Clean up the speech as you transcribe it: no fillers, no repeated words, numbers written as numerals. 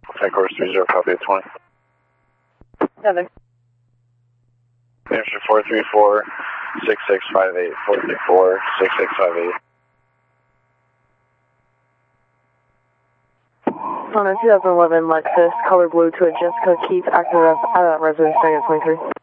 Flight course 30, copy at 20. 7. Answer 434 6658, 434 6658. On a 2011 Lexus, color blue to a Jessica Keith, active residence, 23.